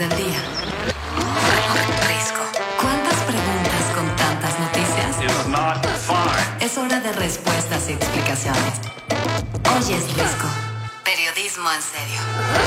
del día. Risco. ¿Cuántas preguntas con tantas noticias? Es hora de respuestas y explicaciones. Hoy es Risco. Periodismo en serio.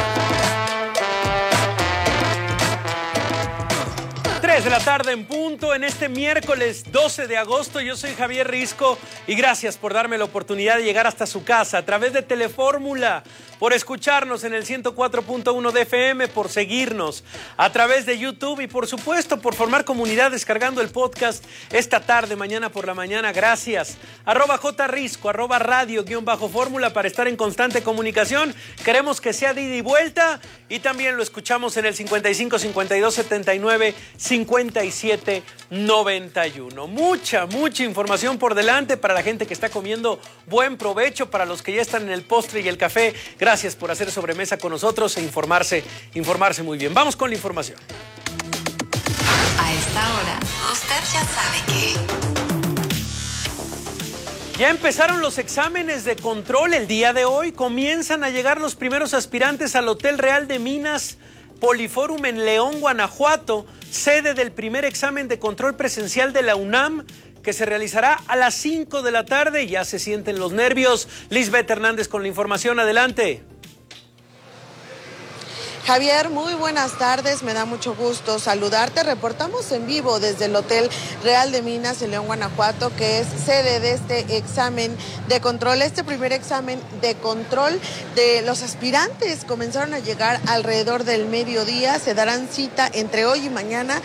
3 de la tarde en punto, en este miércoles 12 de agosto. Yo soy Javier Risco y gracias por darme la oportunidad de llegar hasta su casa a través de Telefórmula, por escucharnos en el 104.1 de FM, por seguirnos a través de YouTube y por supuesto por formar comunidad descargando el podcast esta tarde, mañana por la mañana. Gracias. @JRisco, @radio_fórmula para estar en constante comunicación. Queremos que sea de ida y vuelta y también lo escuchamos en el 55 52 79 57 91. Mucha información por delante para la gente que está comiendo. Buen provecho para los que ya están en el postre y el café. Gracias por hacer sobremesa con nosotros e informarse muy bien. Vamos con la información. A esta hora, usted ya sabe que... Ya empezaron los exámenes de control el día de hoy. Comienzan a llegar los primeros aspirantes al Hotel Real de Minas Poliforum en León, Guanajuato, sede del primer examen de control presencial de la UNAM, que se realizará a las 5 de la tarde. Ya se sienten los nervios. Lisbeth Hernández con la información. Adelante. Javier, muy buenas tardes, me da mucho gusto saludarte. Reportamos en vivo desde el Hotel Real de Minas en León, Guanajuato, que es sede de este examen de control. Este primer examen de control de los aspirantes comenzaron a llegar alrededor del mediodía. Se darán cita entre hoy y mañana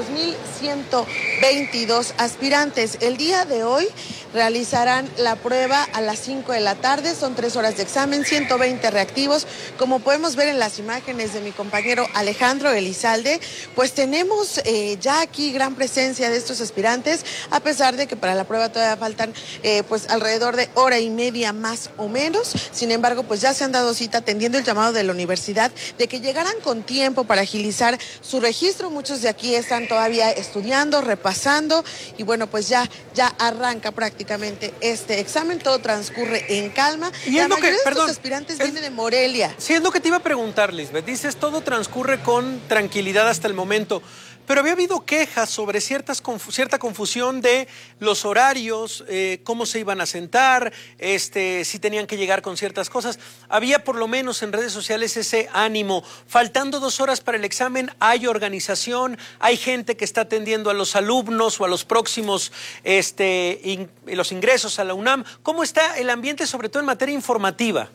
2,122 aspirantes. El día de hoy realizarán la prueba a las 5 de la tarde. Son 3 horas de examen, 120 reactivos. Como podemos ver en las imágenes de mi compañero Alejandro Elizalde, pues tenemos ya aquí gran presencia de estos aspirantes, a pesar de que para la prueba todavía faltan pues alrededor de hora y media más o menos. Sin embargo, pues ya se han dado cita atendiendo el llamado de la universidad de que llegaran con tiempo para agilizar su registro. Muchos de aquí están todavía estudiando, repasando y bueno, pues ya arranca prácticamente este examen. Todo transcurre en calma. Y la mayoría de estos aspirantes viene de Morelia. Sí, es lo que te iba a preguntar, Lisbeth. Dices, todo transcurre con tranquilidad hasta el momento, pero había habido quejas sobre cierta confusión de los horarios, cómo se iban a sentar, si tenían que llegar con ciertas cosas. Había por lo menos en redes sociales ese ánimo. Faltando 2 horas para el examen, hay organización, hay gente que está atendiendo a los alumnos o a los próximos los ingresos a la UNAM. ¿Cómo está el ambiente, sobre todo en materia informativa?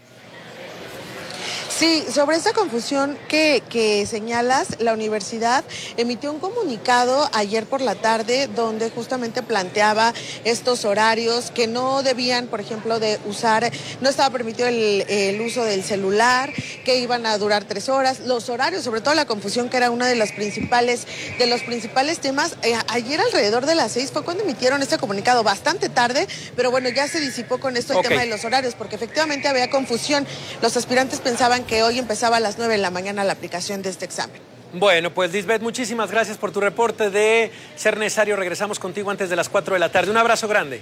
Sí, sobre esa confusión que señalas, la universidad emitió un comunicado ayer por la tarde donde justamente planteaba estos horarios que no debían, por ejemplo, de usar, no estaba permitido el uso del celular, que iban a durar 3 horas, los horarios, sobre todo la confusión que era uno de los principales temas. Ayer alrededor de las 6 fue cuando emitieron este comunicado, bastante tarde, pero bueno, ya se disipó con esto el tema de los horarios, porque efectivamente había confusión. Los aspirantes pensaban que hoy empezaba a las 9 de la mañana la aplicación de este examen. Bueno, pues Lisbeth, muchísimas gracias por tu reporte de ser necesario. Regresamos contigo antes de las 4 de la tarde. Un abrazo grande.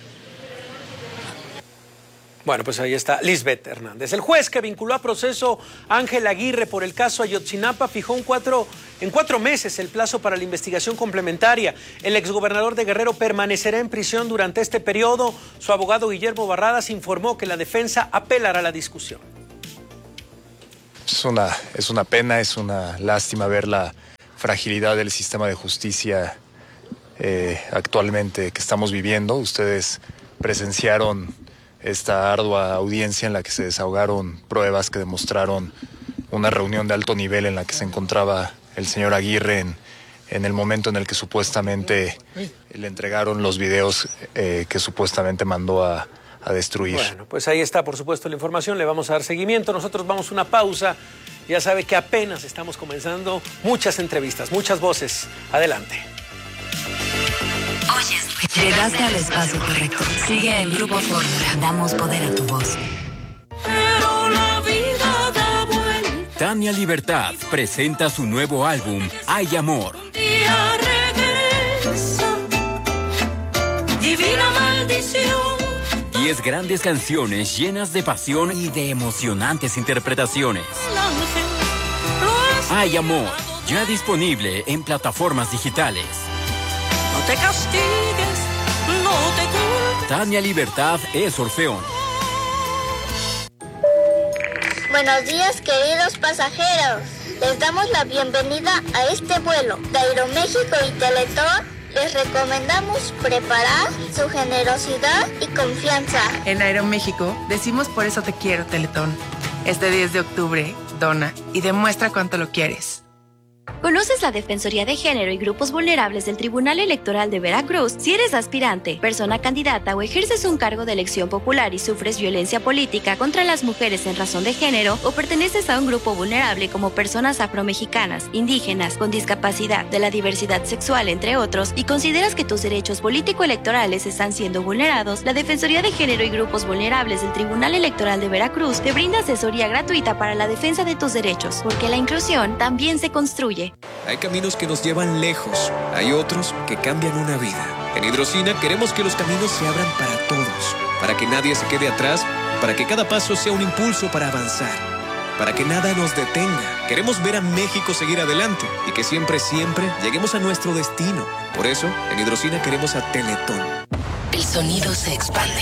Bueno, pues ahí está Lisbeth Hernández. El juez que vinculó a proceso a Ángel Aguirre por el caso Ayotzinapa fijó en 4 meses el plazo para la investigación complementaria. El exgobernador de Guerrero permanecerá en prisión durante este periodo. Su abogado Guillermo Barradas informó que la defensa apelará a la discusión. Es una pena, es una lástima ver la fragilidad del sistema de justicia actualmente que estamos viviendo. Ustedes presenciaron esta ardua audiencia en la que se desahogaron pruebas que demostraron una reunión de alto nivel en la que se encontraba el señor Aguirre en el momento en el que supuestamente le entregaron los videos que supuestamente mandó a destruir. Bueno, pues ahí está, por supuesto, la información. Le vamos a dar seguimiento. Nosotros vamos a una pausa. Ya sabe que apenas estamos comenzando. Muchas entrevistas, muchas voces. Adelante. Llegaste al espacio correcto. Sigue en Grupo Fórmula. Damos poder a tu voz. Pero la vida da vuelta. Tania Libertad presenta su nuevo álbum, Hay Amor. Un día regresa, divina maldición. 10 grandes canciones llenas de pasión y de emocionantes interpretaciones. El ángel lo Hay amor, ya disponible en plataformas digitales. No te castigues, no te culpes. Tania Libertad es Orfeón. Buenos días, queridos pasajeros. Les damos la bienvenida a este vuelo de Aeroméxico y Teletón. Les recomendamos preparar su generosidad y confianza. En Aeroméxico decimos por eso te quiero, Teletón. Este 10 de octubre, dona y demuestra cuánto lo quieres. ¿Conoces la Defensoría de Género y Grupos Vulnerables del Tribunal Electoral de Veracruz? Si eres aspirante, persona candidata o ejerces un cargo de elección popular y sufres violencia política contra las mujeres en razón de género o perteneces a un grupo vulnerable como personas afromexicanas, indígenas, con discapacidad, de la diversidad sexual, entre otros, y consideras que tus derechos político-electorales están siendo vulnerados, la Defensoría de Género y Grupos Vulnerables del Tribunal Electoral de Veracruz te brinda asesoría gratuita para la defensa de tus derechos, porque la inclusión también se construye. Hay caminos que nos llevan lejos, hay otros que cambian una vida. En Hidrocina queremos que los caminos se abran para todos, para que nadie se quede atrás, para que cada paso sea un impulso para avanzar, para que nada nos detenga. Queremos ver a México seguir adelante y que siempre, siempre lleguemos a nuestro destino. Por eso, en Hidrocina queremos a Teletón. El sonido se expande.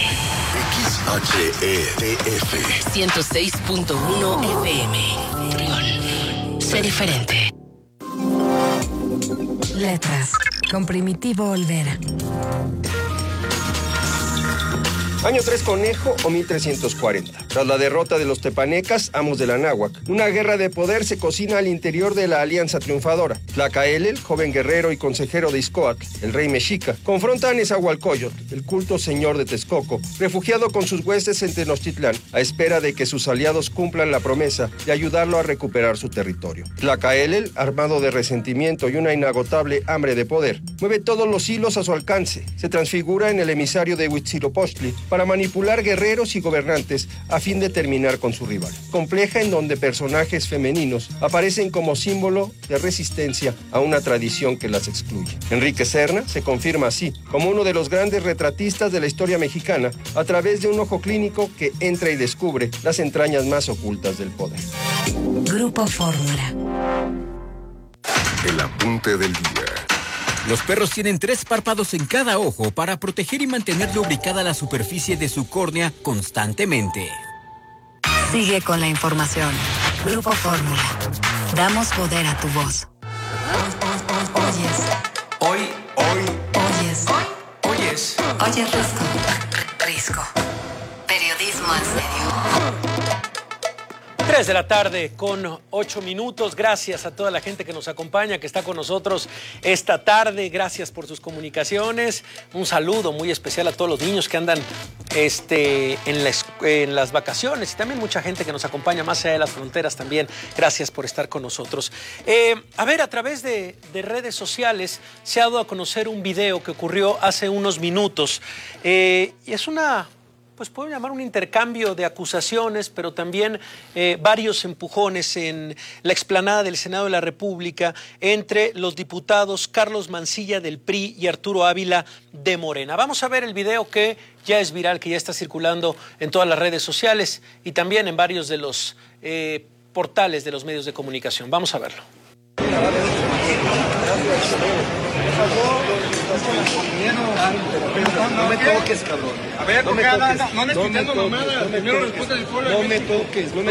XHETF 106.1 FM. Trión. Sé diferente. Letras. Con Primitivo Olvera. Año 3 Conejo o 1340. Tras la derrota de los tepanecas, amos de la náhuac, una guerra de poder se cocina al interior de la alianza triunfadora. Tlacaelel, joven guerrero y consejero de Ixcoatl, el rey mexica, confronta a Nezahualcóyotl, el culto señor de Texcoco, refugiado con sus huestes en Tenochtitlán, a espera de que sus aliados cumplan la promesa de ayudarlo a recuperar su territorio. Tlacaelel, armado de resentimiento y una inagotable hambre de poder, mueve todos los hilos a su alcance. Se transfigura en el emisario de Huitzilopochtli para manipular guerreros y gobernantes a fin de terminar con su rival. Compleja, en donde personajes femeninos aparecen como símbolo de resistencia a una tradición que las excluye. Enrique Serna se confirma así como uno de los grandes retratistas de la historia mexicana a través de un ojo clínico que entra y descubre las entrañas más ocultas del poder. Grupo Fórmula. El apunte del día. Los perros tienen 3 párpados en cada ojo para proteger y mantener lubricada la superficie de su córnea constantemente. Sigue con la información. Grupo Fórmula. Damos poder a tu voz. Oyes. Oyes Risco. Periodismo en serio. 3 de la tarde con 8 minutos. Gracias a toda la gente que nos acompaña, que está con nosotros esta tarde. Gracias por sus comunicaciones. Un saludo muy especial a todos los niños que andan en las vacaciones y también mucha gente que nos acompaña más allá de las fronteras también. Gracias por estar con nosotros. A través de redes sociales se ha dado a conocer un video que ocurrió hace unos minutos. Y es pues puedo llamar un intercambio de acusaciones, pero también varios empujones en la explanada del Senado de la República entre los diputados Carlos Mancilla del PRI y Arturo Ávila de Morena. Vamos a ver el video que ya es viral, que ya está circulando en todas las redes sociales y también en varios de los portales de los medios de comunicación. Vamos a verlo. No me toques, cabrón. A ver, no me toques. No me toques. Primero respuesta del pueblo. No me toques. Tú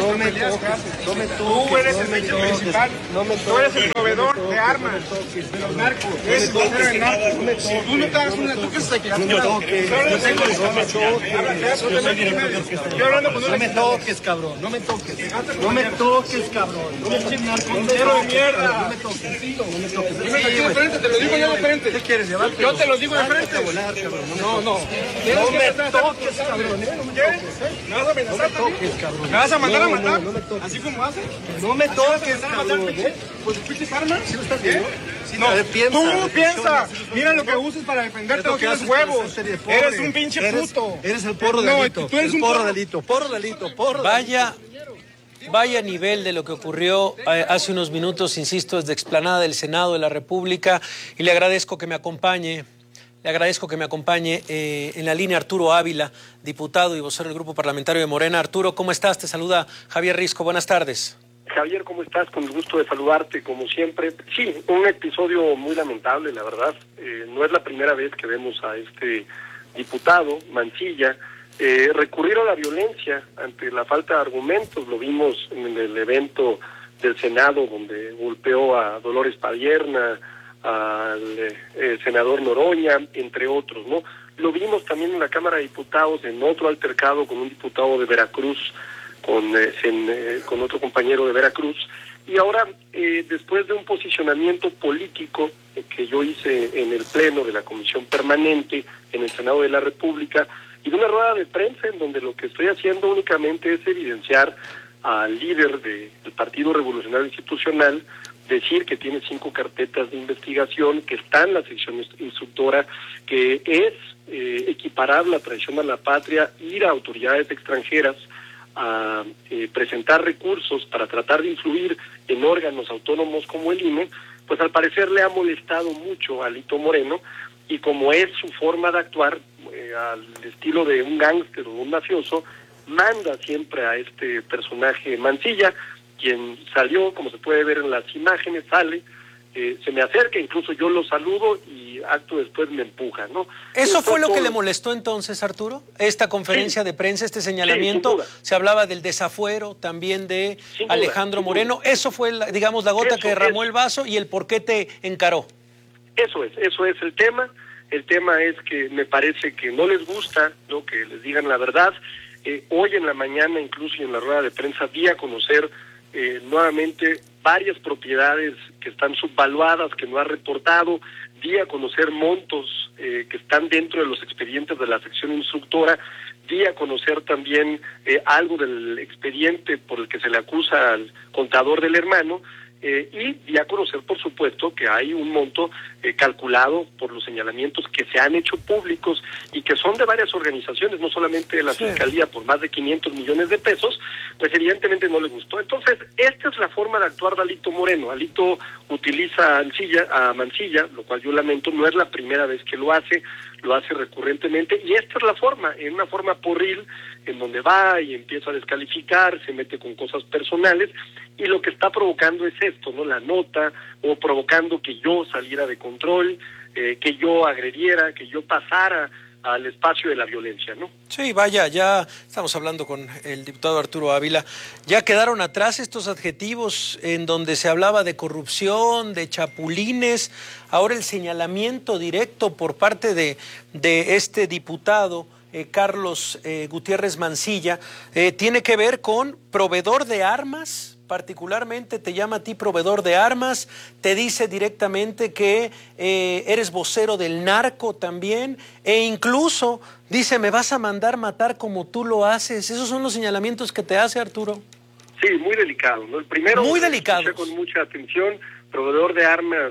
eres el principal. Tú eres el proveedor de armas de los narcos. Eres el proveedor de narcos. Tú no te hagas una. ¿Tú qué estás aquí? No me toques. Yo hablando con un. No me toques, cabrón. No me toques. No me toques, cabrón. No me toques, narcotero de mierda. No me toques. No me toques. Dime aquí de frente, te lo digo ya de frente. ¿Qué quieres llevar? Yo te lo digo de frente. No. No me toques, cabrón. ¿Me vas a amenazar también? ¿Me vas a mandar a matar? ¿Así como haces? No me toques, cabrón. ¿Pues pinches armas? ¿Sí lo estás viendo? No, tú piensas. Mira lo que usas para defenderte, no tienes huevos. Eres un pinche puto. Eres el porro delito. Tú eres un porro delito. Porro delito. Vaya nivel de lo que ocurrió hace unos minutos, insisto, desde explanada del Senado de la República, y le agradezco que me acompañe. En la línea Arturo Ávila, diputado y vocero del Grupo Parlamentario de Morena. Arturo, ¿cómo estás? Te saluda Javier Risco. Buenas tardes. Javier, ¿cómo estás? Con el gusto de saludarte, como siempre. Sí, un episodio muy lamentable, la verdad. No es la primera vez que vemos a este diputado, Mancilla, recurrir a la violencia ante la falta de argumentos. Lo vimos en el evento del Senado, donde golpeó a Dolores Padierna, al senador Noroña, entre otros, ¿no? Lo vimos también en la Cámara de Diputados, en otro altercado con un diputado de Veracruz, con otro compañero de Veracruz, y ahora después de un posicionamiento político que yo hice en el Pleno de la Comisión Permanente en el Senado de la República, y de una rueda de prensa en donde lo que estoy haciendo únicamente es evidenciar al líder del Partido Revolucionario Institucional, decir que tiene 5 carpetas de investigación, que está en la sección instructora, que es equiparable a traición a la patria, ir a autoridades extranjeras a presentar recursos para tratar de influir en órganos autónomos como el INE, pues al parecer le ha molestado mucho a Alito Moreno, y como es su forma de actuar, al estilo de un gángster o un mafioso, manda siempre a este personaje Mancilla, quien salió, como se puede ver en las imágenes, sale, se me acerca, incluso yo lo saludo y acto después me empuja, ¿no? ¿Eso fue lo que le molestó entonces, Arturo? Esta conferencia de prensa, este señalamiento, se hablaba del desafuero también de Alejandro Moreno. ¿Eso fue, digamos, la gota que derramó el vaso y el por qué te encaró? Eso es el tema. El tema es que me parece que no les gusta, ¿no?, que les digan la verdad. Hoy en la mañana, incluso en la rueda de prensa, di a conocer nuevamente varias propiedades que están subvaluadas, que no ha reportado, di a conocer montos que están dentro de los expedientes de la sección instructora, di a conocer también algo del expediente por el que se le acusa al contador del hermano, y di a conocer, por supuesto, que hay un monto calculado por los señalamientos que se han hecho públicos y que son de varias organizaciones, no solamente de la Fiscalía, por más de 500 millones de pesos, pues evidentemente no le gustó. Entonces, esta es la forma de actuar de Alito Moreno. Alito utiliza a Mancilla, lo cual yo lamento, no es la primera vez que lo hace recurrentemente, y esta es la forma, en una forma porril, en donde va y empieza a descalificar, se mete con cosas personales, y lo que está provocando es esto, ¿no? La nota, o provocando que yo saliera de control, que yo agrediera, que yo pasara al espacio de la violencia, ¿no? Sí, vaya, ya estamos hablando con el diputado Arturo Ávila, ya quedaron atrás estos adjetivos en donde se hablaba de corrupción, de chapulines, ahora el señalamiento directo por parte de este diputado, Carlos Gutiérrez Mancilla, tiene que ver con proveedor de armas. Particularmente te llama a ti proveedor de armas, te dice directamente que eres vocero del narco también, e incluso dice, me vas a mandar matar como tú lo haces. Esos son los señalamientos que te hace, Arturo. Sí, muy delicado, ¿no? El primero, muy delicado, con mucha atención, proveedor de armas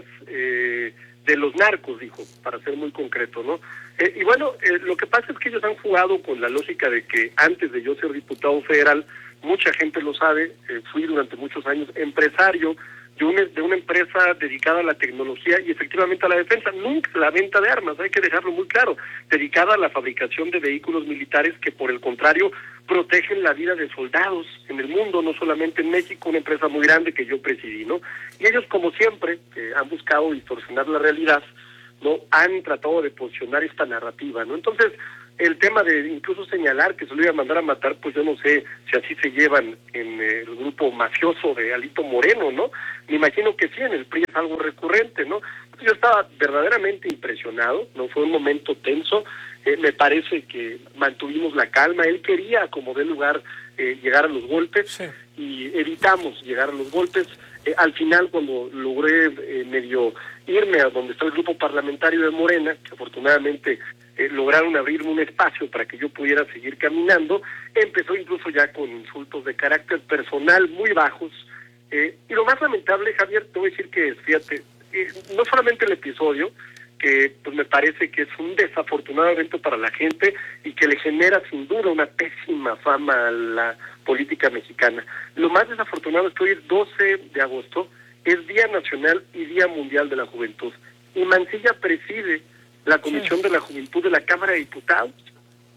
de los narcos, dijo, para ser muy concreto, ¿no? Y bueno, lo que pasa es que ellos han jugado con la lógica de que antes de yo ser diputado federal, mucha gente lo sabe, fui durante muchos años empresario de una empresa dedicada a la tecnología y efectivamente a la defensa, nunca la venta de armas, hay que dejarlo muy claro, dedicada a la fabricación de vehículos militares que por el contrario protegen la vida de soldados en el mundo, no solamente en México, una empresa muy grande que yo presidí, ¿no? Y ellos, como siempre, han buscado distorsionar la realidad, ¿no? Han tratado de posicionar esta narrativa, ¿no? Entonces, el tema de incluso señalar que se lo iba a mandar a matar, pues yo no sé si así se llevan en el grupo mafioso de Alito Moreno, ¿no? Me imagino que sí, en el PRI es algo recurrente, ¿no? Yo estaba verdaderamente impresionado, ¿no? Fue un momento tenso, me parece que mantuvimos la calma, él quería, como de lugar, llegar a los golpes, y evitamos llegar a los golpes. Al final, cuando logré medio irme a donde está el grupo parlamentario de Morena, que afortunadamente lograron abrirme un espacio para que yo pudiera seguir caminando, empezó incluso ya con insultos de carácter personal muy bajos, y lo más lamentable, Javier, te voy a decir que, fíjate, no solamente el episodio, que pues me parece que es un desafortunado evento para la gente y que le genera sin duda una pésima fama a la política mexicana. Lo más desafortunado es que hoy es 12 de agosto, es Día Nacional y Día Mundial de la Juventud, y Mancilla preside la Comisión de la Juventud de la Cámara de Diputados.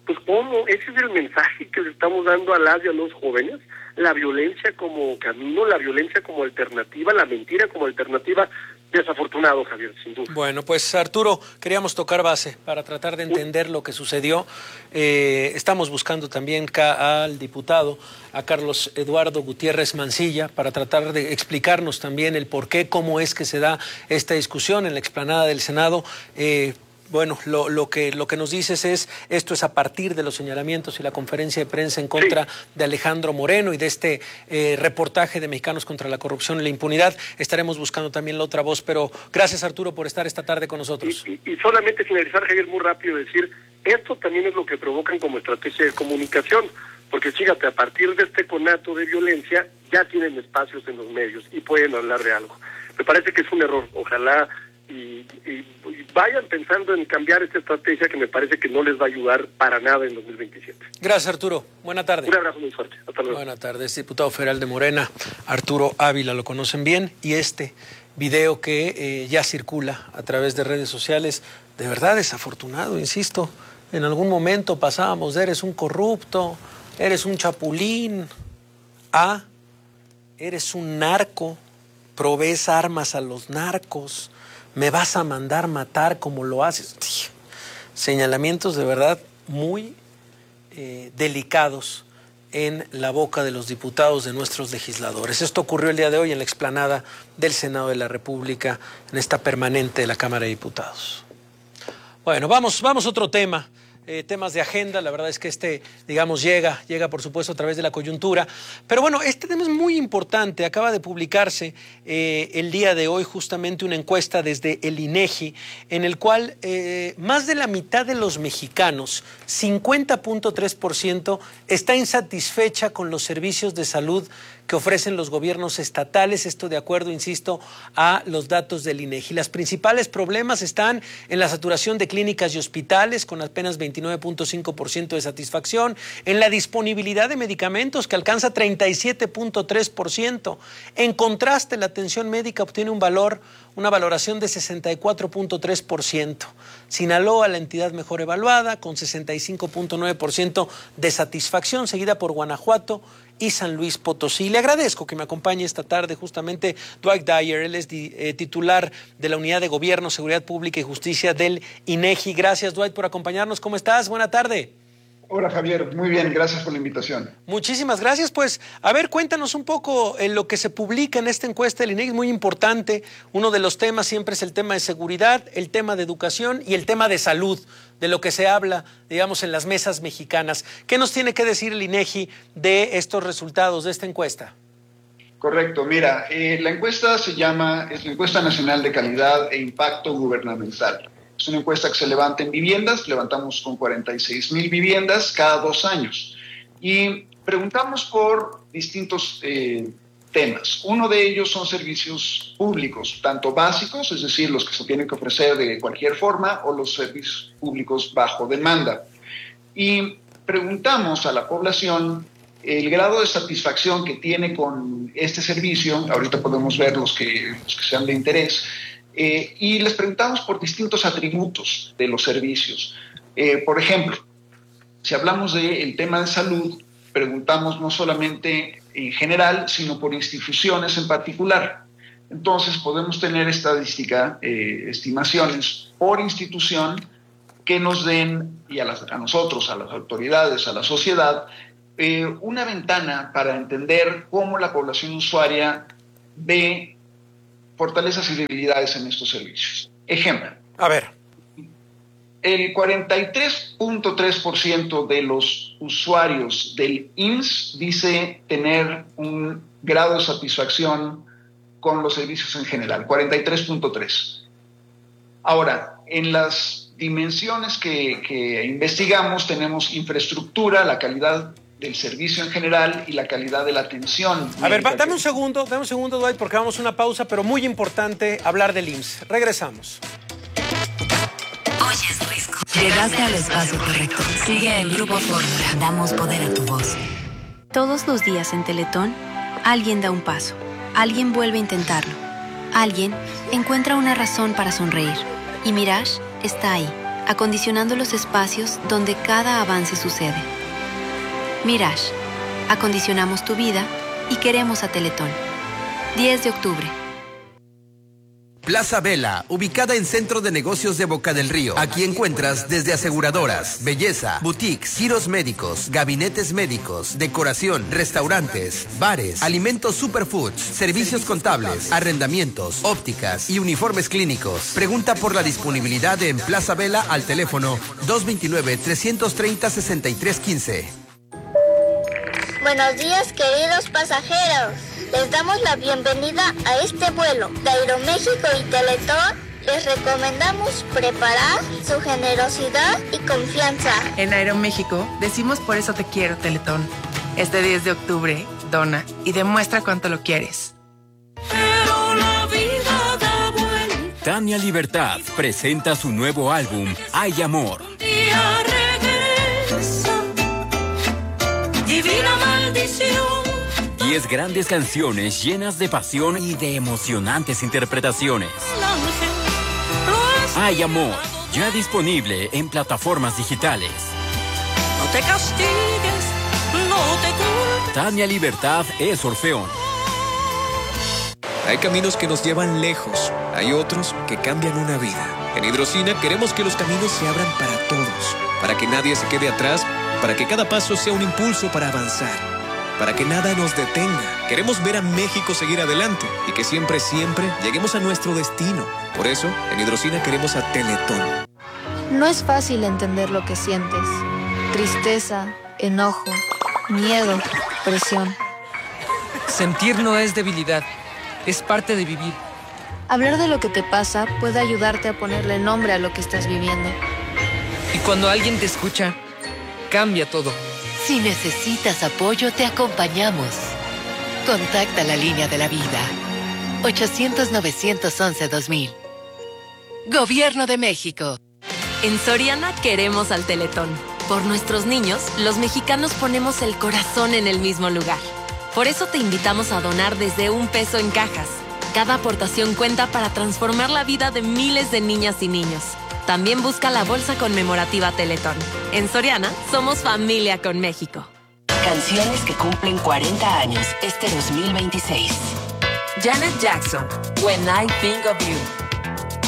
Pues ¿cómo? Ese es el mensaje que le estamos dando a las y a los jóvenes. La violencia como camino, la violencia como alternativa, la mentira como alternativa. Desafortunado, Javier, sin duda. Bueno, pues Arturo, queríamos tocar base para tratar de entender lo que sucedió. Estamos buscando también al diputado, a Carlos Eduardo Gutiérrez Mancilla, para tratar de explicarnos también el por qué, cómo es que se da esta discusión en la explanada del Senado. Bueno, lo que nos dices es, esto es a partir de los señalamientos y la conferencia de prensa en contra de Alejandro Moreno y de este reportaje de Mexicanos contra la Corrupción y la Impunidad. Estaremos buscando también la otra voz, pero gracias, Arturo, por estar esta tarde con nosotros. Y solamente finalizar, Javier, muy rápido, decir, esto también es lo que provocan como estrategia de comunicación, porque fíjate, a partir de este conato de violencia ya tienen espacios en los medios y pueden hablar de algo. Me parece que es un error, ojalá y vayan pensando en cambiar esta estrategia que me parece que no les va a ayudar para nada en 2027. Gracias, Arturo. Buena tarde. Un abrazo muy fuerte. Hasta luego. Buena tarde. Es diputado federal de Morena, Arturo Ávila, lo conocen bien, y este video que ya circula a través de redes sociales, de verdad desafortunado, insisto. En algún momento pasábamos de eres un corrupto, eres un chapulín, a eres un narco, provees armas a los narcos, me vas a mandar matar como lo haces. Señalamientos de verdad muy delicados en la boca de los diputados, de nuestros legisladores. Esto ocurrió el día de hoy en la explanada del Senado de la República, en esta permanente de la Cámara de Diputados. Bueno, vamos a otro tema. Temas de agenda, la verdad es que digamos, llega por supuesto a través de la coyuntura, pero bueno, este tema es muy importante. Acaba de publicarse el día de hoy justamente una encuesta desde el INEGI, en el cual más de la mitad de los mexicanos, 50.3%, está insatisfecha con los servicios de salud que ofrecen los gobiernos estatales, esto de acuerdo, insisto, a los datos del INEGI. Los principales problemas están en la saturación de clínicas y hospitales, con apenas 29.5% de satisfacción, en la disponibilidad de medicamentos, que alcanza 37.3%. En contraste, la atención médica obtiene una valoración de 64.3%. Sinaloa, la entidad mejor evaluada, con 65.9% de satisfacción, seguida por Guanajuato y San Luis Potosí. Le agradezco que me acompañe esta tarde justamente Dwight Dyer. Él es titular de la Unidad de Gobierno, Seguridad Pública y Justicia del INEGI. Gracias, Dwight, por acompañarnos. ¿Cómo estás? Buena tarde. Hola, Javier. Muy bien, gracias por la invitación. Muchísimas gracias. Pues, a ver, cuéntanos un poco lo que se publica en esta encuesta del INEGI. Es muy importante. Uno de los temas siempre es el tema de seguridad, el tema de educación y el tema de salud, de lo que se habla, digamos, en las mesas mexicanas. ¿Qué nos tiene que decir el INEGI de estos resultados de esta encuesta? Correcto. Mira, la encuesta es la Encuesta Nacional de Calidad e Impacto Gubernamental. Es una encuesta que se levanta en viviendas, levantamos con 46,000 viviendas cada 2 años. Y preguntamos por distintos temas. Uno de ellos son servicios públicos, tanto básicos, es decir, los que se tienen que ofrecer de cualquier forma, o los servicios públicos bajo demanda. Y preguntamos a la población el grado de satisfacción que tiene con este servicio. Ahorita podemos ver los que sean de interés. Y les preguntamos por distintos atributos de los servicios. Por ejemplo, si hablamos del tema de salud, preguntamos no solamente en general, sino por instituciones en particular. Entonces podemos tener estimaciones por institución que nos den, y a nosotros, a las autoridades, a la sociedad, una ventana para entender cómo la población usuaria ve fortalezas y debilidades en estos servicios. Ejemplo. A ver. El 43.3% de los usuarios del IMSS dice tener un grado de satisfacción con los servicios en general, 43.3%. Ahora, en las dimensiones que investigamos tenemos infraestructura, la calidad del servicio en general y la calidad de la atención. A ver, dame un segundo, Dwight, porque vamos a una pausa, pero muy importante hablar del IMSS. Regresamos. Oyes Risco. Llegaste al espacio correcto. Sigue el Grupo Fórmula. Damos poder a tu voz. Todos los días en Teletón, alguien da un paso. Alguien vuelve a intentarlo. Alguien encuentra una razón para sonreír. Y Mirage está ahí, acondicionando los espacios donde cada avance sucede. Mirage, acondicionamos tu vida y queremos a Teletón. 10 de octubre. Plaza Vela, ubicada en Centro de Negocios de Boca del Río. Aquí encuentras desde aseguradoras, belleza, boutiques, giros médicos, gabinetes médicos, decoración, restaurantes, bares, alimentos superfoods, servicios contables, arrendamientos, ópticas y uniformes clínicos. Pregunta por la disponibilidad en Plaza Vela al teléfono 229-330-6315. Buenos días, queridos pasajeros. Les damos la bienvenida a este vuelo. De Aeroméxico y Teletón les recomendamos preparar su generosidad y confianza. En Aeroméxico decimos por eso te quiero, Teletón. Este 10 de octubre, dona y demuestra cuánto lo quieres. Pero la vida da vuelta. Tania Libertad presenta su nuevo álbum, Hay Amor. Día regresa. Divina maldición. 10 grandes canciones llenas de pasión y de emocionantes interpretaciones. Hay Amor, ya disponible en plataformas digitales. No te castigues, no te culpes. Tania Libertad es Orfeón. Hay caminos que nos llevan lejos, hay otros que cambian una vida. En Hidrocina queremos que los caminos se abran para todos, para que nadie se quede atrás, para que cada paso sea un impulso para avanzar. Para que nada nos detenga. Queremos ver a México seguir adelante y que siempre, siempre lleguemos a nuestro destino. Por eso, en Hidrocina queremos a Teletón. No es fácil entender lo que sientes. Tristeza, enojo, miedo, presión. Sentir no es debilidad, es parte de vivir. Hablar de lo que te pasa puede ayudarte a ponerle nombre a lo que estás viviendo. Y cuando alguien te escucha, cambia todo. Si necesitas apoyo, te acompañamos. Contacta la línea de la vida. 800-911-2000. Gobierno de México. En Soriana queremos al Teletón. Por nuestros niños, los mexicanos ponemos el corazón en el mismo lugar. Por eso te invitamos a donar desde $1 en cajas. Cada aportación cuenta para transformar la vida de miles de niñas y niños. También busca la bolsa conmemorativa Teletón. En Soriana, somos familia con México. Canciones que cumplen 40 años este 2026. Janet Jackson, When I Think of You.